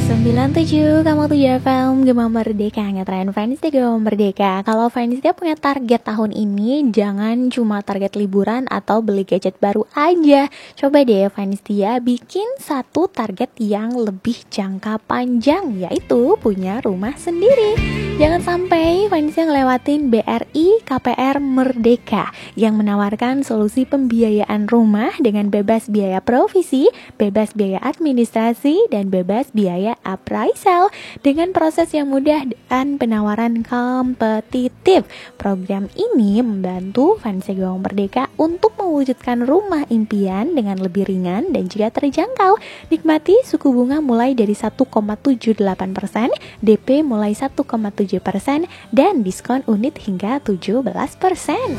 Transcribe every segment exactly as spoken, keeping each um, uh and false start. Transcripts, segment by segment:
sembilan tujuh kamu tujuh F M Gema Merdeka, ngetren fans di Gema Merdeka. Kalau fans dia punya target tahun ini, jangan cuma target liburan atau beli gadget baru aja. Coba deh fans dia bikin satu target yang lebih jangka panjang, yaitu punya rumah sendiri. Jangan sampai fansnya ngelewatin B R I K P R Merdeka yang menawarkan solusi pembiayaan rumah dengan bebas biaya provisi, bebas biaya administrasi, dan bebas biaya appraisal dengan proses yang mudah dan penawaran kompetitif. Program ini membantu fans Gema Merdeka untuk mewujudkan rumah impian dengan lebih ringan dan juga terjangkau. Nikmati suku bunga mulai dari satu koma tujuh delapan persen, D P mulai satu koma tujuh persen, dan diskon unit hingga tujuh belas persen.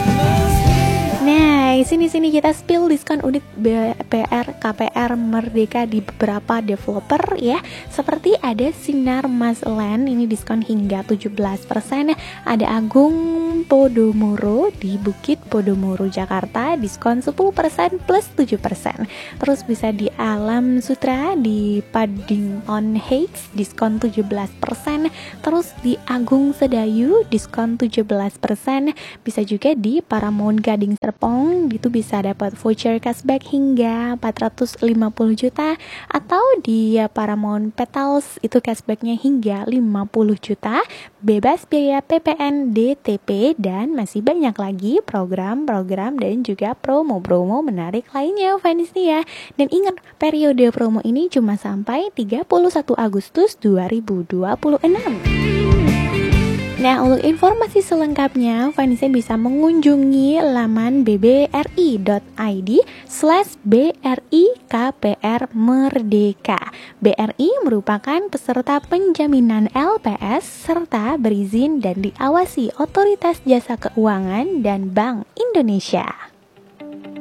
Nah, sini-sini kita spill diskon unit B P R K P R Merdeka di beberapa developer ya. Seperti ada Sinar Mas Land, ini diskon hingga tujuh belas persen. Ada Agung Podomoro di Bukit Podomoro Jakarta, diskon sepuluh persen plus tujuh persen. Terus bisa di Alam Sutra di Paddington Heights, diskon tujuh belas persen. Terus di Agung Sedayu, diskon tujuh belas persen. Bisa juga di Paramount Gading Serpong, itu bisa dapat voucher cashback hingga empat ratus lima puluh juta, atau di Paramount Petals itu cashbacknya hingga lima puluh juta, bebas biaya P P N D T P, dan masih banyak lagi program-program dan juga promo-promo menarik lainnya fans ya. Dan ingat, periode promo ini cuma sampai tiga puluh satu Agustus dua ribu dua puluh enam. Nah, untuk informasi selengkapnya, fansnya bisa mengunjungi laman b b r i dot i d slash b r i k p r merdeka. B R I merupakan peserta penjaminan L P S serta berizin dan diawasi Otoritas Jasa Keuangan dan Bank Indonesia.